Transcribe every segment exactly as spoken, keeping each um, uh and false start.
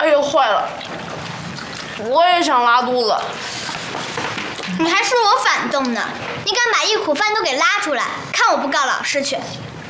哎呦，坏了！我也想拉肚子。 你还说我反动呢？你敢把一苦饭都给拉出来，看我不告老师去！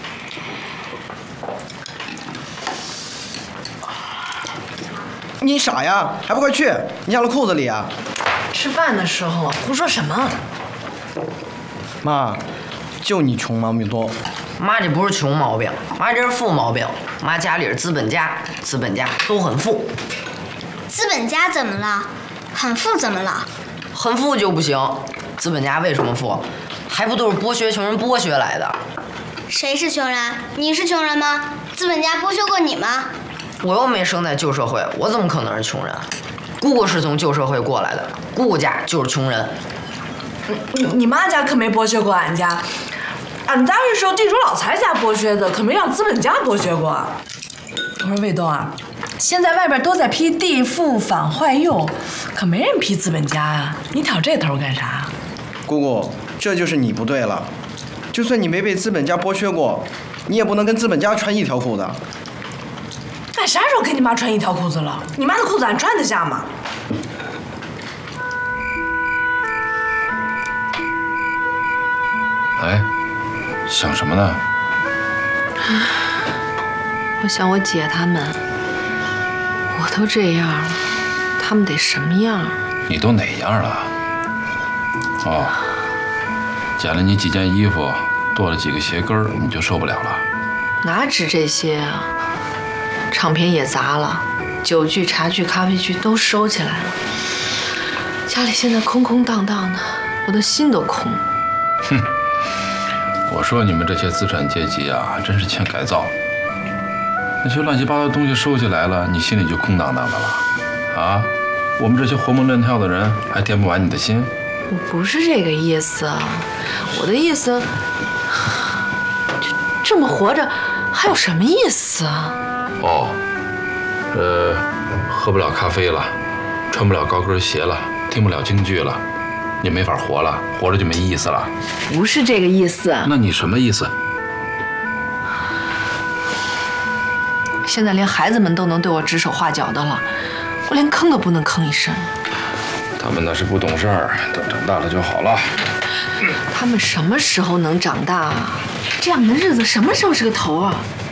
你傻呀？还不快去！你压到裤子里啊！ 吃饭的时候胡说什么？ 妈，就你穷毛病多。 妈这不是穷毛病，妈这是富毛病。妈家里是资本家，资本家都很富。 资本家怎么了？很富怎么了？ 很富就不行。资本家为什么富？还不都是剥削穷人剥削来的？ 谁是穷人？你是穷人吗？资本家剥削过你吗？ 我又没生在旧社会，我怎么可能是穷人？姑姑是从旧社会过来的，姑姑家就是穷人。 你你妈家可没剥削过俺家，俺家是受地主老财家剥削的，可没让资本家剥削过。我说卫东啊，现在外边都在批地富反坏右，可没人批资本家啊，你挑这头干啥？ 姑姑，这就是你不对了。就算你没被资本家剥削过，你也不能跟资本家穿一条裤子。 俺啥时候跟你妈穿一条裤子了？你妈的裤子俺穿得下吗？ 哎，想什么呢？ 我想我姐他们，我都这样了，他们得什么样？ 你都哪样了？哦，捡了你几件衣服，剁了几个鞋跟儿，你就受不了了？ 哪止这些啊？唱片也砸了，酒具、茶具、咖啡具都收起来了，家里现在空空荡荡的，我的心都空。 哼，我说你们这些资产阶级啊，真是欠改造。那些乱七八糟的东西收起来了，你心里就空荡荡的了，啊？我们这些活蹦乱跳的人，还填不完你的心？ 我不是这个意思，我的意思，这这么活着还有什么意思啊？ 哦，呃，喝不了咖啡了，穿不了高跟鞋了，听不了京剧了，你没法活了，活着就没意思了。 不是这个意思。 那你什么意思？ 现在连孩子们都能对我指手画脚的了，我连吭都不能吭一声。 他们那是不懂事儿，等长大了就好了。 他们什么时候能长大啊？这样的日子什么时候是个头啊？